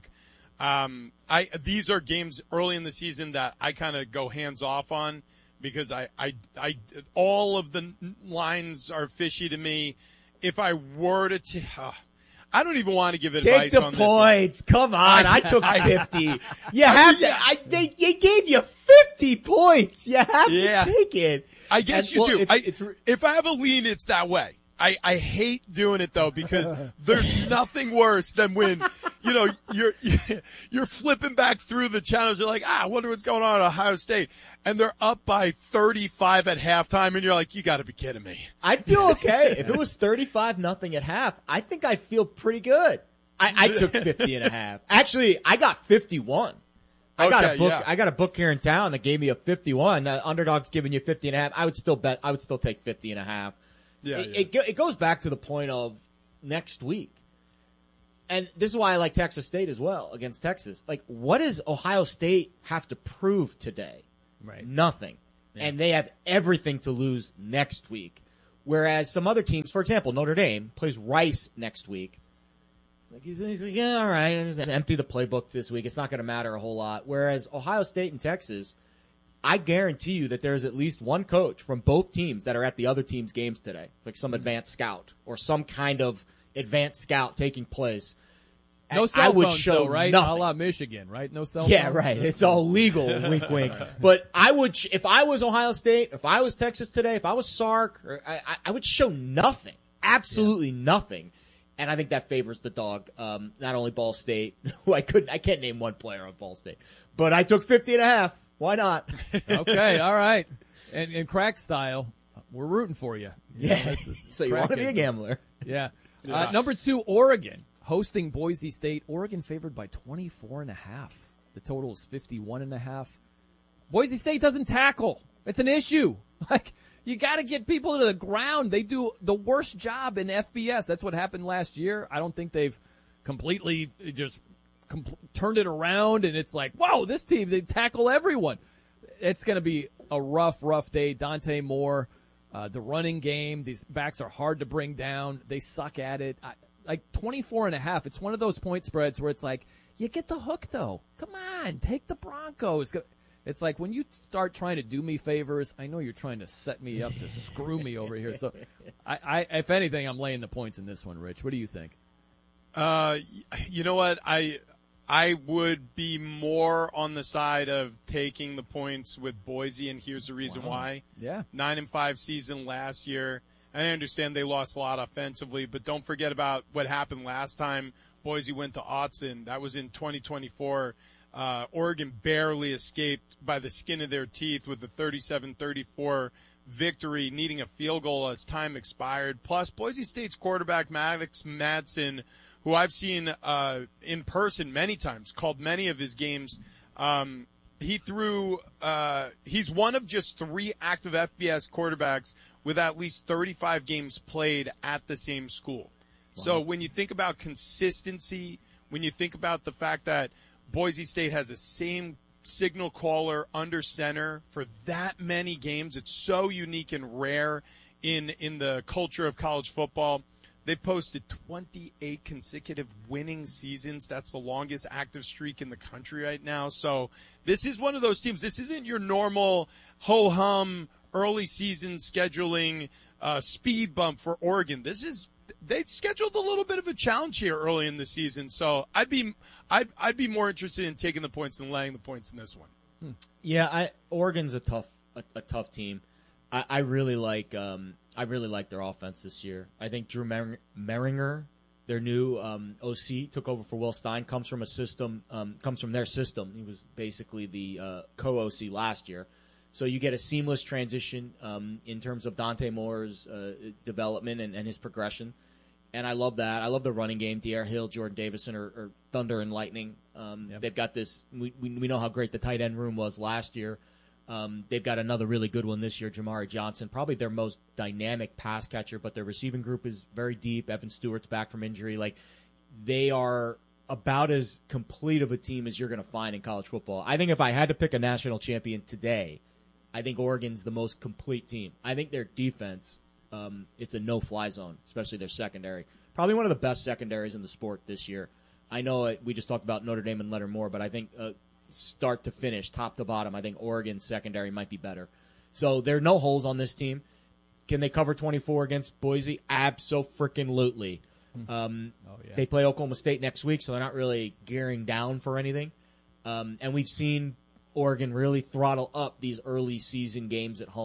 Speaker 21: Um, I these are games early in the season that I kind of go hands off on because I, I, I, all of the lines are fishy to me. If I were to, t- uh, I don't even want to give advice
Speaker 1: Take the
Speaker 21: on this one.
Speaker 1: points. Come on. I,
Speaker 21: I-
Speaker 1: took
Speaker 21: I-
Speaker 1: fifty. You have to. I, they, they gave you fifty points. You have
Speaker 21: Yeah.
Speaker 1: to take it.
Speaker 21: I guess
Speaker 1: And,
Speaker 21: you
Speaker 1: well,
Speaker 21: do.
Speaker 1: it's-
Speaker 21: I,
Speaker 1: it's re-
Speaker 21: if I have a lean, it's that way. I, I hate doing it though because there's nothing worse than when you know, you're you're flipping back through the channels. You're like, ah, I wonder what's going on at Ohio State, and they're up by thirty-five at halftime, and you're like, you got to be kidding me.
Speaker 1: I'd feel okay if it was thirty-five nothing at half. I think I'd feel pretty good. I, I took fifty and a half. Actually, I got fifty-one. I got
Speaker 21: Okay,
Speaker 1: a book.
Speaker 21: yeah.
Speaker 1: I got a book here in town that gave me a fifty-one. Uh, Underdog's giving you fifty and a half. I would still bet. I would still take fifty and a half.
Speaker 21: Yeah,
Speaker 1: it,
Speaker 21: yeah.
Speaker 1: It, go- it goes back to the point of next week, and this is why I like Texas State as well against Texas. Like, what does Ohio State have to prove today?
Speaker 2: Right.
Speaker 1: Nothing, and they have everything to lose next week. Whereas some other teams, for example, Notre Dame plays Rice next week. Like he's, he's like, yeah, all right, just empty the playbook this week. It's not going to matter a whole lot. Whereas Ohio State and Texas, I guarantee you that there's at least one coach from both teams that are at the other team's games today, like some advanced scout or some kind of advanced scout taking place.
Speaker 2: No
Speaker 1: I
Speaker 2: cell
Speaker 1: would
Speaker 2: phones,
Speaker 1: show
Speaker 2: though, right?
Speaker 1: nothing.
Speaker 2: A la Michigan, right? No cell
Speaker 1: Yeah,
Speaker 2: phones.
Speaker 1: right. It's all legal. Wink, wink. But I would, sh- if I was Ohio State, if I was Texas today, if I was Sark, or I, I, I would show nothing, absolutely yeah. nothing. And I think that favors the dog. Um, not only Ball State, who I couldn't, I can't name one player on Ball State, but I took fifty and a half. Why not?
Speaker 2: Okay, all right. And in crack style, we're rooting for you. you
Speaker 1: yeah.
Speaker 2: know, that's a,
Speaker 1: so you want to be a gambler?
Speaker 2: Yeah.
Speaker 21: yeah.
Speaker 2: Uh, number two, Oregon hosting Boise State. Oregon favored by twenty-four and a half. The total is fifty-one and a half. Boise State doesn't tackle. It's an issue. Like. You got to get people to the ground. They do the worst job in F B S. That's what happened last year. I don't think they've completely just compl- turned it around, and it's like, whoa, this team, they tackle everyone. It's going to be a rough, rough day. Dante Moore, uh, the running game, these backs are hard to bring down. They suck at it. I, like twenty-four and a half, it's one of those point spreads where it's like, you get the hook, though. Come on, take the Broncos. It's like when you start trying to do me favors, I know you're trying to set me up to screw me over here. So, I, I, if anything, I'm laying the points in this one, Rich. What do you think?
Speaker 21: Uh, you know what? I I would be more on the side of taking the points with Boise, and here's the reason
Speaker 2: Wow.
Speaker 21: why.
Speaker 2: Yeah.
Speaker 21: Nine and five season last year. I understand they lost a lot offensively, but don't forget about what happened last time Boise went to Autzen. That was in twenty twenty-four. Uh, Oregon barely escaped by the skin of their teeth with a thirty-seven thirty-four victory, needing a field goal as time expired. Plus, Boise State's quarterback, Maddox Madsen, who I've seen uh, in person many times, called many of his games. Um, he threw uh, – he's one of just three active F B S quarterbacks with at least thirty-five games played at the same school. Wow. So when you think about consistency, when you think about the fact that Boise State has the same signal caller under center for that many games. It's so unique and rare in, in the culture of college football. They've posted twenty-eight consecutive winning seasons. That's the longest active streak in the country right now. So this is one of those teams. This isn't your normal ho-hum early season scheduling uh, speed bump for Oregon. This is they scheduled a little bit of a challenge here early in the season, so I'd be I'd I'd be more interested in taking the points than laying the points in this one.
Speaker 1: Hmm. Yeah, I, Oregon's a tough a, a tough team. I, I really like um, I really like their offense this year. I think Drew Mer- Meringer, their new um, O C, took over for Will Stein. Comes from a system um, comes from their system. He was basically the uh, co-O C last year. So you get a seamless transition um, in terms of Dante Moore's uh, development and, and his progression. And I love that. I love the running game. D'Eriq Hill, Jordan Davison are, are thunder and lightning. Um, yep. They've got this. We, we we know how great the tight end room was last year. Um, they've got another really good one this year, Jamari Johnson, probably their most dynamic pass catcher. But their receiving group is very deep. Evan Stewart's back from injury. Like they are about as complete of a team as you're going to find in college football. I think if I had to pick a national champion today, I think Oregon's the most complete team. I think their defense, um, it's a no-fly zone, especially their secondary. Probably one of the best secondaries in the sport this year. I know it, we just talked about Notre Dame and Leonard Moore, but I think uh, start to finish, top to bottom, I think Oregon's secondary might be better. So there are no holes on this team. Can they cover twenty-four against Boise? Abso-freaking-lutely. Um, oh, yeah. They play Oklahoma State next week, so they're not really gearing down for anything. Um, and we've seen Oregon really throttle up these early season games at home.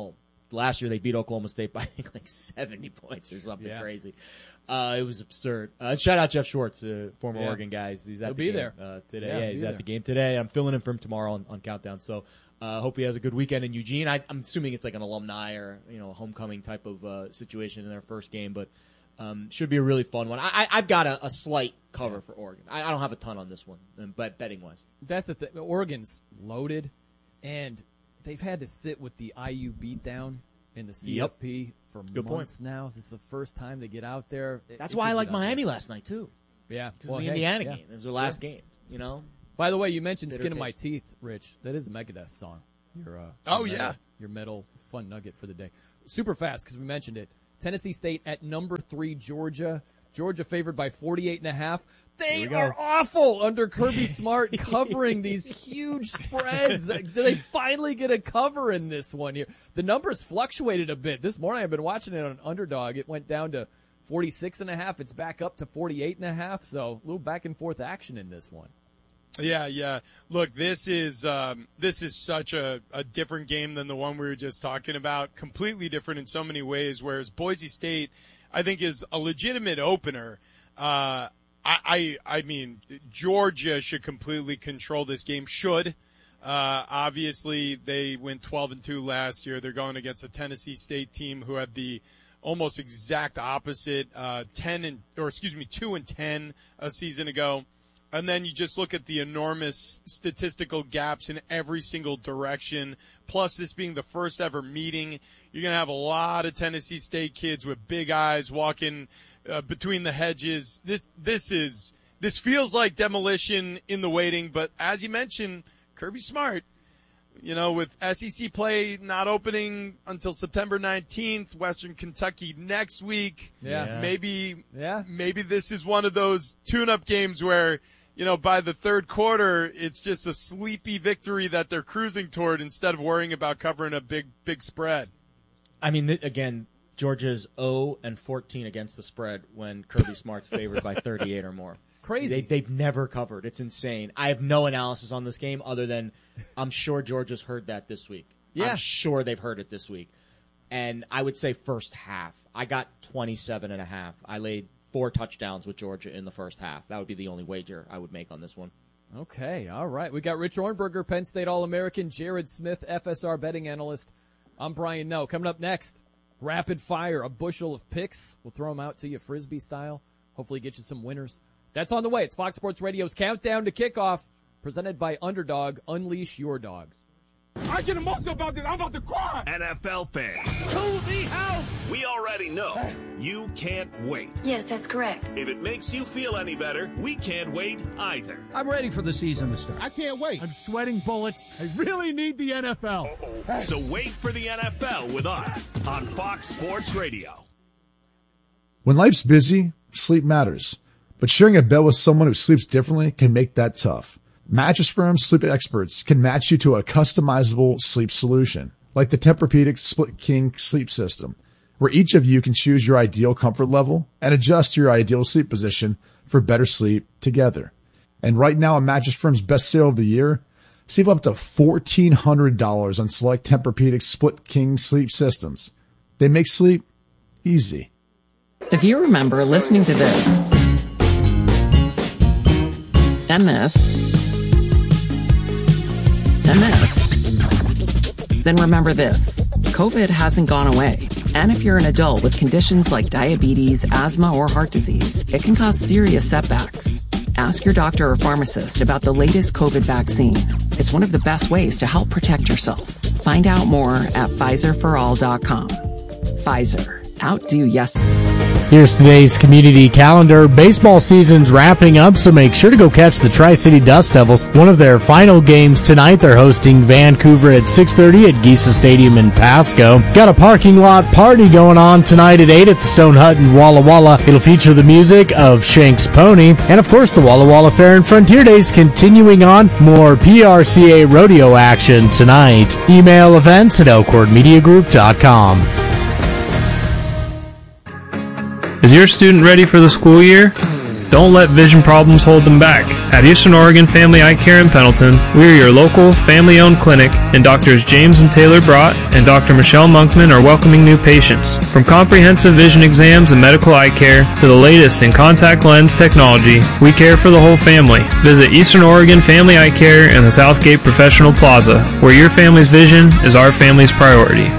Speaker 1: last year they beat Oklahoma State by I think like seventy points or something
Speaker 2: Yeah.
Speaker 1: crazy. Uh, it was absurd. Uh, shout out Jeff Schwartz, uh, former
Speaker 2: Yeah.
Speaker 1: Oregon guy. He's at
Speaker 2: He'll
Speaker 1: the
Speaker 2: be
Speaker 1: game,
Speaker 2: there.
Speaker 1: uh, today.
Speaker 2: Yeah,
Speaker 1: Yeah,
Speaker 2: he'll
Speaker 1: he's
Speaker 2: be
Speaker 1: at
Speaker 2: there.
Speaker 1: the game today. I'm filling in for him tomorrow on, on Countdown. So uh, hope he has a good weekend in Eugene. I, I'm assuming it's like an alumni or you know a homecoming type of uh, situation in their first game, but um, should be a really fun one. I, I, I've got a, a slight cover for Oregon. I, I don't have a ton on this one, um, but betting wise.
Speaker 2: That's the thing. Oregon's loaded, and they've had to sit with the I U beatdown in the C F P
Speaker 1: Yep.
Speaker 2: for
Speaker 1: Good
Speaker 2: months now. This is the first time they get out there. It-
Speaker 1: That's
Speaker 2: it
Speaker 1: why
Speaker 2: could
Speaker 1: I
Speaker 2: get
Speaker 1: like
Speaker 2: ugly.
Speaker 1: Miami last night too.
Speaker 2: Yeah,
Speaker 1: because
Speaker 2: well,
Speaker 1: of the
Speaker 2: hey,
Speaker 1: Indiana
Speaker 2: yeah.
Speaker 1: game. It was their last
Speaker 2: Yeah.
Speaker 1: game. You know.
Speaker 2: By the way, you mentioned
Speaker 1: Bitter
Speaker 2: "Skin of My
Speaker 1: taste.
Speaker 2: Teeth," Rich. That is a Megadeth song. Your uh,
Speaker 21: Oh,
Speaker 2: your
Speaker 21: yeah.
Speaker 2: metal- your metal fun nugget for the day. Super fast because we mentioned it. Tennessee State at number three, Georgia. Georgia favored by forty-eight and a half. They
Speaker 1: we go.
Speaker 2: are awful under Kirby Smart covering these huge spreads. Did they finally get a cover in this one here? The numbers fluctuated a bit. This morning I've been watching it on Underdog. It went down to forty-six and a half. It's back up to forty-eight and a half. So a little back and forth action in this one.
Speaker 21: Yeah, yeah. Look, this is um, this is such a, a different game than the one we were just talking about. Completely different in so many ways. Whereas Boise State, I think, is a legitimate opener. Uh, I, I I mean, Georgia should completely control this game. Should. Uh, obviously, they went twelve and two last year. They're going against a Tennessee State team who had the almost exact opposite, uh, ten and or excuse me, two and ten a season ago. And then you just look at the enormous statistical gaps in every single direction. Plus, this being the first ever meeting, you're going to have a lot of Tennessee State kids with big eyes walking uh, between the hedges. This this is this feels like demolition in the waiting. But as you mentioned, Kirby Smart, you know, with S E C play not opening until September nineteenth, Western Kentucky next week.
Speaker 2: Yeah. Yeah.
Speaker 21: Maybe
Speaker 2: Yeah.
Speaker 21: maybe this is one of those tune-up games where, you know, by the third quarter, it's just a sleepy victory that they're cruising toward instead of worrying about covering a big, big spread.
Speaker 1: I mean, th- again, Georgia's zero and fourteen against the spread when Kirby Smart's favored by thirty-eight or more.
Speaker 2: Crazy.
Speaker 1: They, they've never covered. It's insane. I have no analysis on this game other than I'm sure Georgia's heard that this week.
Speaker 2: Yeah.
Speaker 1: I'm sure they've heard it this week. And I would say first half. I got twenty-seven and a half. I laid four touchdowns with Georgia in the first half. That would be the only wager I would make on this one.
Speaker 2: Okay, all right. We got Rich Ornberger, Penn State All-American, Jared Smith, F S R betting analyst. I'm Brian Noe. Coming up next, rapid fire, a bushel of picks. We'll throw them out to you Frisbee style. Hopefully get you some winners. That's on the way. It's Fox Sports Radio's Countdown to Kickoff, presented by Underdog. Unleash your dog.
Speaker 16: I get emotional about this. I'm about to cry.
Speaker 4: N F L fans,
Speaker 16: To the house.
Speaker 4: we already know you can't wait.
Speaker 3: Yes, that's correct.
Speaker 4: If it makes you feel any better, we can't wait either.
Speaker 16: I'm ready for the season to start. I can't wait. I'm sweating bullets. I really need the N F L.
Speaker 4: So wait for the N F L with us on Fox Sports Radio.
Speaker 6: When life's busy, sleep matters. But sharing a bed with someone who sleeps differently can make that tough. Mattress Firm sleep experts can match you to a customizable sleep solution, like the Tempur-Pedic Split King sleep system, where each of you can choose your ideal comfort level and adjust your ideal sleep position for better sleep together. And right now, on Mattress Firm's best sale of the year, save up to fourteen hundred dollars on select Tempur-Pedic Split King sleep systems. They make sleep easy.
Speaker 22: If you remember listening to this and this and this, then remember this. COVID hasn't gone away. And if you're an adult with conditions like diabetes, asthma, or heart disease, it can cause serious setbacks. Ask your doctor or pharmacist about the latest COVID vaccine. It's one of the best ways to help protect yourself. Find out more at Pfizer for all dot com. Pfizer. Outdo yesterday.
Speaker 23: Here's today's community calendar. Baseball season's wrapping up, so make sure to go catch the Tri-City Dust Devils. One of their final games tonight. They're hosting Vancouver at six thirty at Geisa Stadium in Pasco. Got a parking lot party going on tonight at eight at the Stone Hut in Walla Walla. It'll feature the music of Shank's Pony, and of course the Walla Walla Fair and Frontier Days continuing on. More P R C A rodeo action tonight. Email events at elkhorn media group dot com.
Speaker 24: Is your student ready for the school year?
Speaker 7: Don't let vision problems hold them back. At Eastern Oregon Family Eye Care in Pendleton, we are your local family-owned clinic, and Doctors James and Taylor Brott and Doctor Michelle Monkman are welcoming new patients. From comprehensive vision exams and medical eye care to the latest in contact lens technology, we care for the whole family. Visit Eastern Oregon Family Eye Care in the Southgate Professional Plaza, where your family's vision is our family's priority.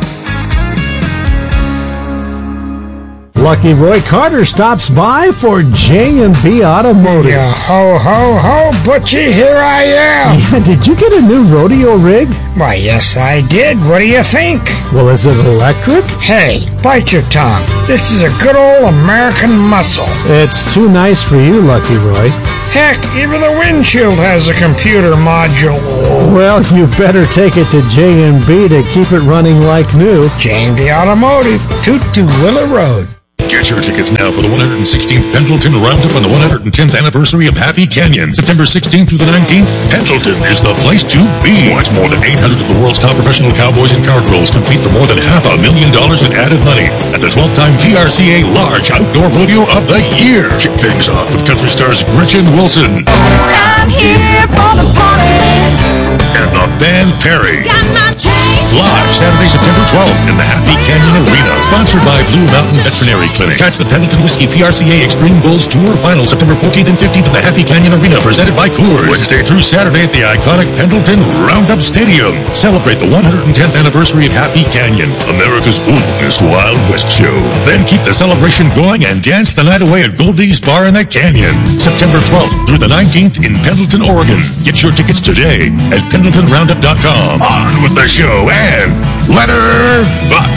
Speaker 8: Lucky Roy Carter stops by for J and B Automotive.
Speaker 9: Yeah, ho, ho, ho, Butchie, here I am.
Speaker 8: Yeah, did you get a new rodeo rig?
Speaker 9: Why, yes, I did. What do you think?
Speaker 8: Well, is it electric?
Speaker 9: Hey, bite your tongue. This is a good old American muscle.
Speaker 8: It's too nice for you, Lucky Roy.
Speaker 9: Heck, even the windshield has a computer module.
Speaker 8: Well, you better take it to J and B to keep it running like new.
Speaker 9: J and B Automotive, Tutu Willow Road.
Speaker 24: Get your tickets now for the one hundred sixteenth Pendleton Roundup on the one hundred tenth anniversary of Happy Canyon. September sixteenth through the nineteenth, Pendleton is the place to be. Watch more than eight hundred of the world's top professional cowboys and cowgirls compete for more than half a million dollars in added money at the twelfth time V R C A Large Outdoor Rodeo of the Year. Kick things off with country stars Gretchen Wilson.
Speaker 3: I'm here for the party.
Speaker 24: And the band Perry.
Speaker 3: Got my chain.
Speaker 24: Live Saturday, September twelfth in the Happy Canyon Arena. Sponsored by Blue Mountain Veterinary Clinic. Catch the Pendleton Whiskey P R C A Extreme Bulls Tour Final September fourteenth and fifteenth at the Happy Canyon Arena, presented by Coors. Wednesday through Saturday at the iconic Pendleton Roundup Stadium. Celebrate the one hundred tenth anniversary of Happy Canyon, America's oldest Wild West show. Then keep the celebration going and dance the night away at Goldie's Bar in the Canyon. September twelfth through the nineteenth in Pendleton, Oregon. Get your tickets today at pendleton roundup dot com. On with the show and let her buck.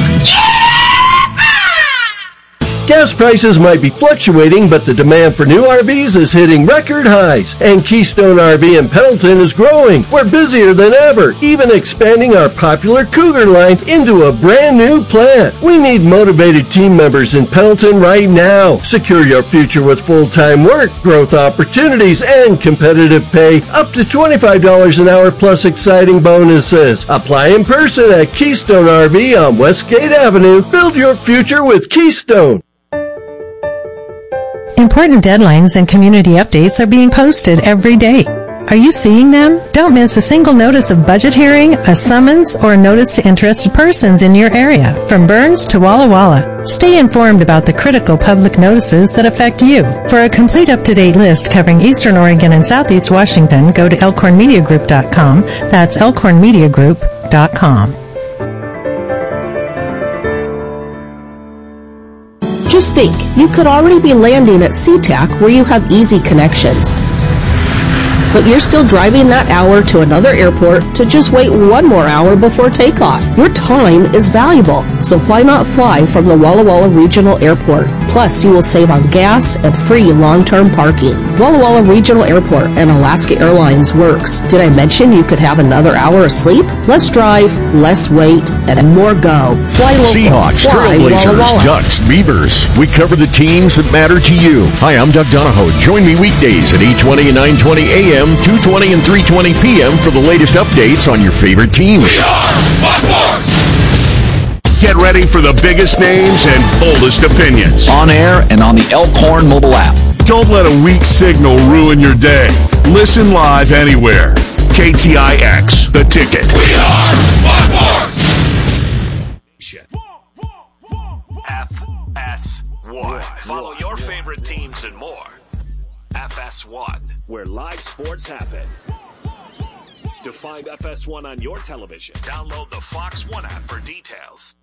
Speaker 25: Gas prices might be fluctuating, but the demand for new R Vs is hitting record highs, and Keystone R V in Pendleton is growing. We're busier than ever, even expanding our popular Cougar line into a brand new plant. We need motivated team members in Pendleton right now. Secure your future with full-time work, growth opportunities, and competitive pay, up to twenty-five dollars an hour plus exciting bonuses. Apply in person at Keystone R V on Westgate Avenue. Build your future with Keystone.
Speaker 26: Important deadlines and community updates are being posted every day. Are you seeing them? Don't miss a single notice of budget hearing, a summons, or a notice to interested persons in your area, from Burns to Walla Walla. Stay informed about the critical public notices that affect you. For a complete up-to-date list covering Eastern Oregon and Southeast Washington, go to elkhorn media group dot com. That's elkhorn media group dot com.
Speaker 27: Just think, you could already be landing at SeaTac where you have easy connections. But you're still driving that hour to another airport to just wait one more hour before takeoff. Your time is valuable, so why not fly from the Walla Walla Regional Airport? Plus, you will save on gas and free long-term parking. Walla Walla Regional Airport and Alaska Airlines works. Did I mention you could have another hour of sleep? Less drive, less wait, and more go. Fly local.
Speaker 20: Seahawks,
Speaker 27: Fly Walla
Speaker 20: Trailblazers,
Speaker 27: Walla.
Speaker 20: Ducks, Beavers. We cover the teams that matter to you. Hi, I'm Doug Donahoe. Join me weekdays at eight twenty and nine twenty a.m., two twenty and three twenty p.m. for the latest updates on your favorite teams.
Speaker 19: We are Buckforce!
Speaker 20: Get ready for the biggest names and boldest opinions.
Speaker 5: On air and on the Elkhorn mobile app.
Speaker 20: Don't let a weak signal ruin your day. Listen live anywhere. K T I X, The Ticket.
Speaker 19: We are Buckforce!
Speaker 4: F S one. Follow your favorite teams and more. F S one, where live sports happen. To find F S one on your television, download the Fox One app for details.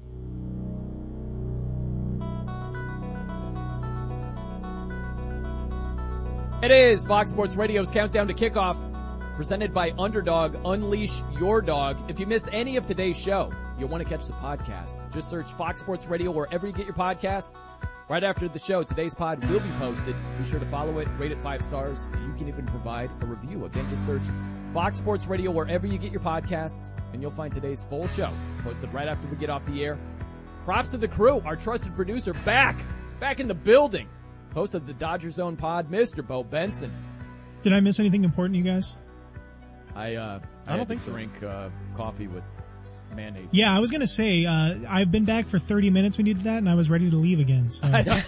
Speaker 2: It is Fox Sports Radio's Countdown to Kickoff, presented by Underdog. Unleash your dog. If you missed any of today's show, you'll want to catch the podcast. Just search Fox Sports Radio wherever you get your podcasts. Right after the show, today's pod will be posted. Be sure to follow it, rate it five stars. You can even provide a review. Again, just search Fox Sports Radio wherever you get your podcasts, and you'll find today's full show posted right after we get off the air. Props to the crew, our trusted producer, back, back in the building. Host of the Dodger Zone pod, Mister Bo Benson.
Speaker 28: Did I miss anything important, you guys?
Speaker 2: I uh, I,
Speaker 28: I don't
Speaker 2: had
Speaker 28: think
Speaker 2: to
Speaker 28: so.
Speaker 2: drink uh, coffee with mayonnaise.
Speaker 28: Yeah, I was going to say, uh, I've been back for thirty minutes when you did that, and I was ready to leave again. So.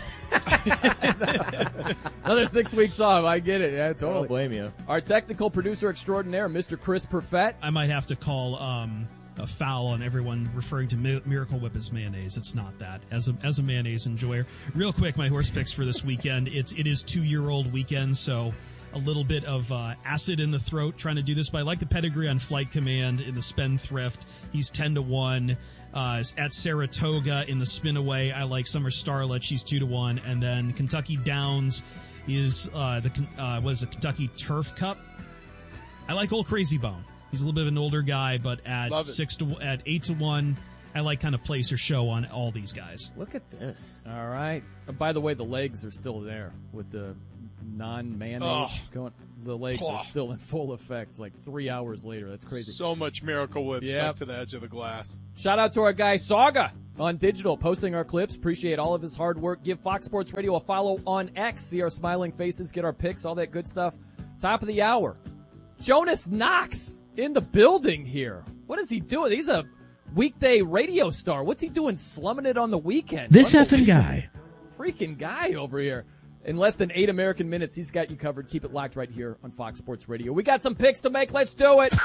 Speaker 2: Another six weeks off. I get it. Yeah, totally.
Speaker 1: I don't blame you.
Speaker 2: Our technical producer extraordinaire, Mister Chris Perfett.
Speaker 28: I might have to call um, a foul on everyone referring to Mi- Miracle Whip as mayonnaise. It's not that. As a as a mayonnaise enjoyer, real quick, my horse picks for this weekend. It's it is two year old weekend, so a little bit of uh, acid in the throat trying to do this. But I like the pedigree on Flight Command in the Spendthrift. He's ten to one. Uh, at Saratoga in the Spinaway, I like Summer Starlet. She's two to one, and then Kentucky Downs is uh, the uh, what is it? Kentucky Turf Cup. I like Old Crazy Bone. He's a little bit of an older guy, but at six to at eight to one, I like kind of place or show on all these guys.
Speaker 1: Look at this.
Speaker 2: All right. Uh, by the way, the legs are still there with the non-mayonnaise
Speaker 21: oh.
Speaker 2: going. The legs
Speaker 21: oh.
Speaker 2: are still in full effect. Like three hours later, that's crazy.
Speaker 21: So much Miracle Whip
Speaker 2: yep.
Speaker 21: stuck to the edge of the glass.
Speaker 2: Shout out to our guy Saga on digital, posting our clips. Appreciate all of his hard work. Give Fox Sports Radio a follow on X. See our smiling faces, get our pics, all that good stuff. Top of the hour, Jonas Knox in the building here. What is he doing? He's a weekday radio star. What's he doing slumming it on the weekend?
Speaker 8: This effing guy.
Speaker 2: Freaking guy over here. In less than eight American minutes, he's got you covered. Keep it locked right here on Fox Sports Radio. We got some picks to make. Let's do it.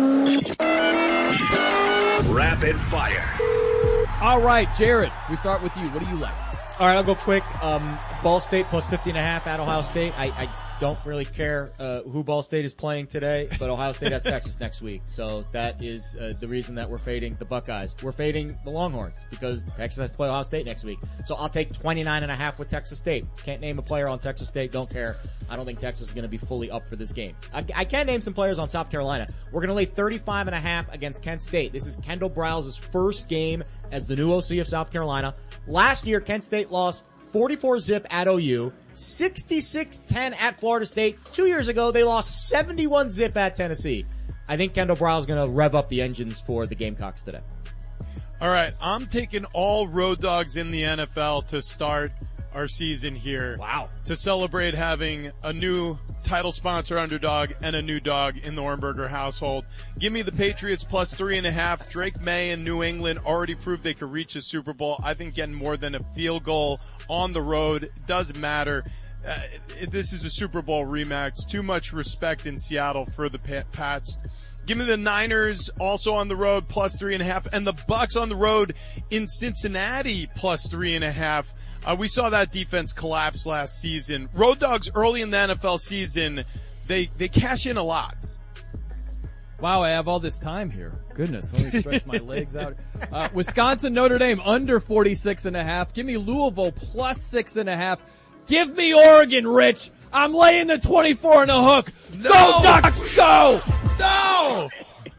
Speaker 4: Rapid fire.
Speaker 2: All right, Jared, we start with you. What do you like?
Speaker 1: All right, I'll go quick. Um, Ball State plus fifty and a half at Ohio State. I, I don't really care uh, who Ball State is playing today, but Ohio State has Texas next week. So that is uh, the reason that we're fading the Buckeyes. We're fading the Longhorns because Texas has to play Ohio State next week. So I'll take twenty-nine and a half with Texas State. Can't name a player on Texas State. Don't care. I don't think Texas is going to be fully up for this game. I, I can name some players on South Carolina. We're going to lay thirty-five and a half against Kent State. This is Kendall Briles' first game as the new O C of South Carolina. Last year, Kent State lost forty-four zip at O U, sixty-six ten at Florida State. Two years ago, they lost seventy-one zip at Tennessee. I think Kendall Briles is going to rev up the engines for the Gamecocks today.
Speaker 21: All right, I'm taking all road dogs in the N F L to start our season here.
Speaker 1: Wow.
Speaker 21: To celebrate having a new title sponsor underdog and a new dog in the Ornberger household. Give me the Patriots plus three and a half. Drake May and New England already proved they could reach a Super Bowl. I think getting more than a field goal on the road doesn't matter. Uh, this is a Super Bowl rematch. Too much respect in Seattle for the Pats. Give me the Niners also on the road plus three and a half, and the Bucks on the road in Cincinnati plus three and a half. Uh, we saw that defense collapse last season. Road dogs early in the N F L season, they they cash in a lot.
Speaker 2: Wow, I have all this time here. Goodness, let me stretch my legs out. Uh, Wisconsin, Notre Dame under forty-six and a half. Give me Louisville plus six and a half. Give me Oregon, Rich. I'm laying the twenty-four in a hook.
Speaker 21: No!
Speaker 2: Go Ducks, go!
Speaker 21: No!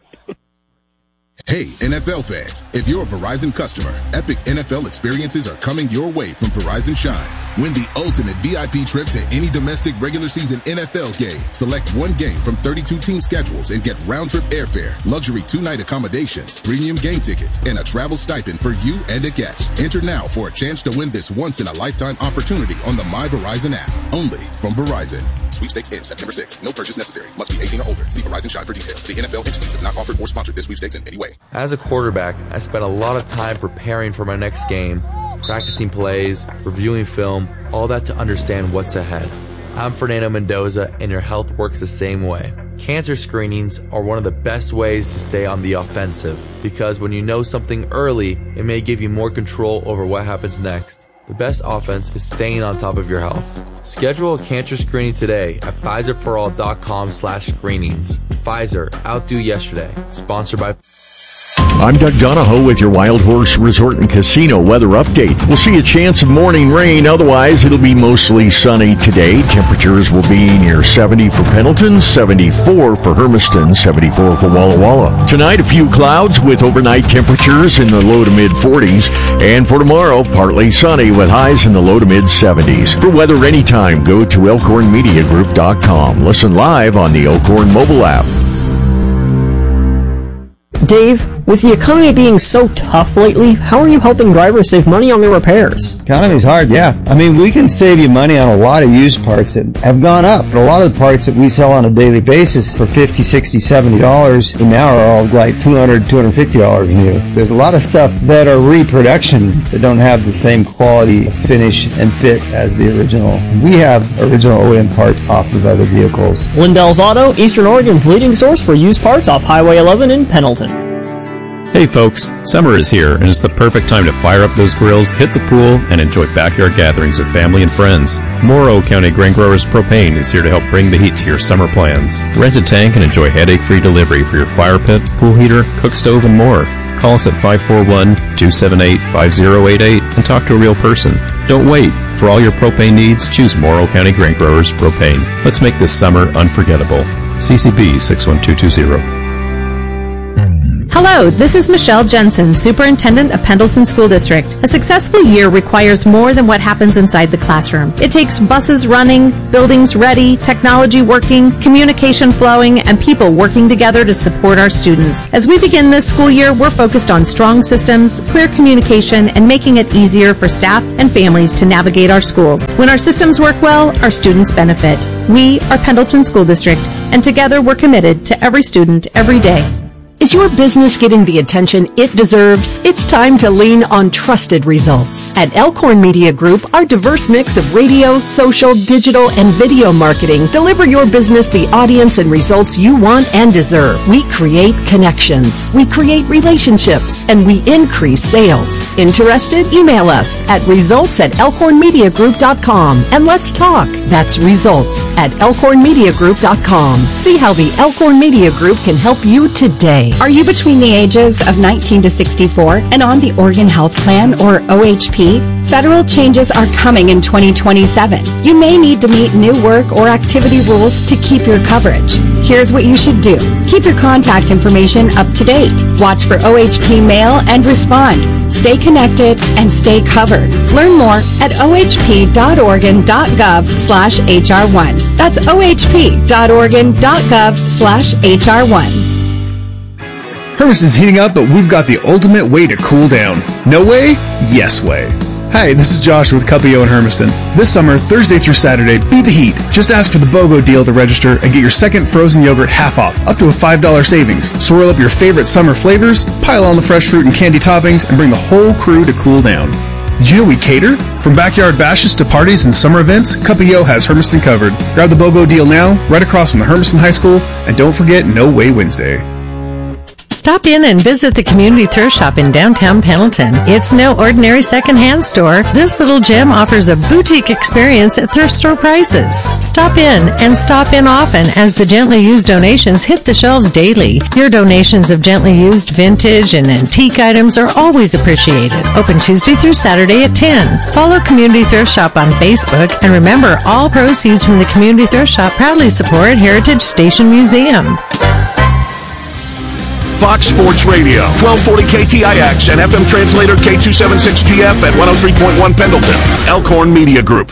Speaker 10: Hey, N F L fans, if you're a Verizon customer, epic N F L experiences are coming your way from Verizon Shine. Win the ultimate V I P trip to any domestic regular season N F L game. Select one game from thirty-two team schedules and get round-trip airfare, luxury two-night accommodations, premium game tickets, and a travel stipend for you and a guest. Enter now for a chance to win this once-in-a-lifetime opportunity on the My Verizon app. Only from Verizon. Sweepstakes ends September sixth. No purchase necessary. Must be eighteen or older. See Verizon Shine for details. The N F L entities have not offered or sponsored this sweepstakes in any way.
Speaker 11: As a quarterback, I spent a lot of time preparing for my next game, practicing plays, reviewing film, all that to understand what's ahead. I'm Fernando Mendoza, and your health works the same way. Cancer screenings are one of the best ways to stay on the offensive, because when you know something early, it may give you more control over what happens next. The best offense is staying on top of your health. Schedule a cancer screening today at Pfizer for all dot com slash screenings. Pfizer, outdo yesterday. Sponsored by...
Speaker 20: I'm Doug Donahoe with your Wild Horse Resort and Casino weather update. We'll see a chance of morning rain. Otherwise, it'll be mostly sunny today. Temperatures will be near seventy for Pendleton, seventy-four for Hermiston, seventy-four for Walla Walla. Tonight, a few clouds with overnight temperatures in the low to mid forties. And for tomorrow, partly sunny with highs in the low to mid seventies. For weather anytime, go to elkhorn media group dot com. Listen live on the Elkhorn mobile app.
Speaker 27: Dave,
Speaker 6: With the economy being so tough lately, how are you helping drivers save money on their repairs?
Speaker 12: Economy's hard, yeah. I mean, we can save you money on a lot of used parts that have gone up. But a lot of the parts that we sell on a daily basis for fifty, sixty, seventy dollars now are all like two hundred, two hundred fifty dollars new. There's a lot of stuff that are reproduction that don't have the same quality, finish, and fit as the original. We have original O E M parts off of other vehicles.
Speaker 6: Lindell's Auto, Eastern Oregon's leading source for used parts off Highway eleven in Pendleton.
Speaker 13: Hey folks, summer is here and it's the perfect time to fire up those grills, hit the pool, and enjoy backyard gatherings with family and friends. Morrow County Grain Growers Propane is here to help bring the heat to your summer plans. Rent a tank and enjoy headache-free delivery for your fire pit, pool heater, cook stove, and more. Call us at five four one, two seven eight, five zero eight eight and talk to a real person. Don't wait. For all your propane needs, choose Morrow County Grain Growers Propane. Let's make this summer unforgettable. C C B six one two two zero.
Speaker 14: Hello, this is Michelle Jensen, Superintendent of Pendleton School District. A successful year requires more than what happens inside the classroom. It takes buses running, buildings ready, technology working, communication flowing, and people working together to support our students. As we begin this school year, we're focused on strong systems, clear communication, and making it easier for staff and families to navigate our schools. When our systems work well, our students benefit. We are Pendleton School District, and together we're committed to every student every day.
Speaker 15: Is your business getting the attention it deserves? It's time to lean on trusted results. At Elkhorn Media Group, our diverse mix of radio, social, digital, and video marketing deliver your business the audience and results you want and deserve. We create connections, we create relationships, and we increase sales. Interested? Email us at results at elkhorn media group dot com and let's talk. That's results at elkhorn media group dot com. See how the Elkhorn Media Group can help you today.
Speaker 16: Are you between the ages of nineteen to sixty-four and on the Oregon Health Plan or O H P? Federal changes are coming in twenty twenty-seven. You may need to meet new work or activity rules to keep your coverage. Here's what you should do. Keep your contact information up to date. Watch for O H P mail and respond. Stay connected and stay covered. Learn more at o h p dot oregon dot gov slash h r one. That's o h p dot oregon dot gov slash h r one.
Speaker 17: Hermiston's heating up, but we've got the ultimate way to cool down. No way? Yes way. Hi, this is Josh with Cuppio in Hermiston. This summer, Thursday through Saturday, beat the heat. Just ask for the BOGO deal to register and get your second frozen yogurt half off, up to a five dollars savings. Swirl up your favorite summer flavors, pile on the fresh fruit and candy toppings, and bring the whole crew to cool down. Did you know we cater? From backyard bashes to parties and summer events, Cuppio has Hermiston covered. Grab the BOGO deal now, right across from the Hermiston High School, and don't forget No Way Wednesday.
Speaker 26: Stop in and visit the Community Thrift Shop in downtown Pendleton. It's no ordinary secondhand store. This little gem offers a boutique experience at thrift store prices. Stop in and stop in often as the gently used donations hit the shelves daily. Your donations of gently used vintage and antique items are always appreciated. Open Tuesday through Saturday at ten. Follow Community Thrift Shop on Facebook, and remember, all proceeds from the Community Thrift Shop proudly support Heritage Station Museum.
Speaker 18: Fox Sports Radio, twelve forty K T I X and F M translator K two seventy-six G F at one oh three point one Pendleton. Elkhorn Media Group.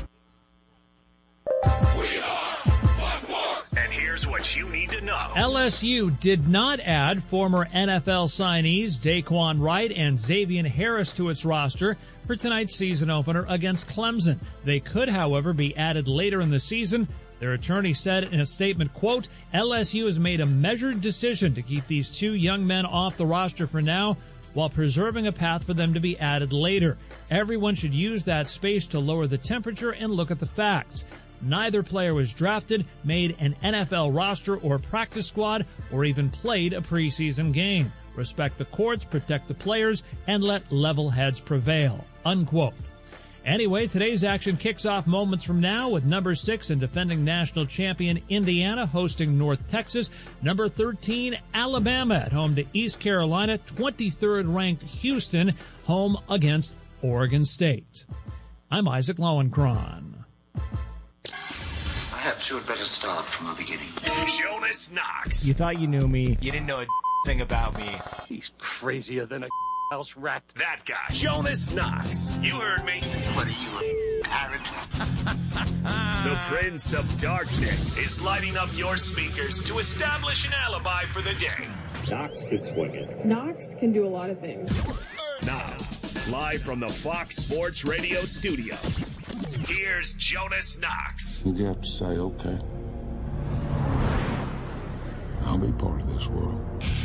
Speaker 4: And here's what you need to know.
Speaker 29: L S U did not add former N F L signees Daquan Wright and Xavier Harris to its roster for tonight's season opener against Clemson. They could, however, be added later in the season. Their attorney said in a statement, quote, L S U has made a measured decision to keep these two young men off the roster for now while preserving a path for them to be added later. Everyone should use that space to lower the temperature and look at the facts. Neither player was drafted, made an N F L roster or practice squad, or even played a preseason game. Respect the courts, protect the players, and let level heads prevail, unquote. Anyway, today's action kicks off moments from now with number six and defending national champion Indiana hosting North Texas. Number thirteen, Alabama at home to East Carolina. twenty-third ranked Houston home against Oregon State. I'm Isaac Lowenkron.
Speaker 5: Perhaps you had better start from the beginning.
Speaker 4: Jonas Knox.
Speaker 1: You thought you knew me.
Speaker 5: You didn't know a thing about me. He's crazier than a house rat.
Speaker 4: That guy, Jonas Knox. You heard me.
Speaker 5: What are you, a parrot?
Speaker 4: The Prince of Darkness is lighting up your speakers to establish an alibi for the day. Knox could swing it.
Speaker 3: Knox can do a lot of things.
Speaker 4: Now, live from the Fox Sports Radio studios, here's Jonas Knox.
Speaker 7: You have to say, okay, I'll be part of this world.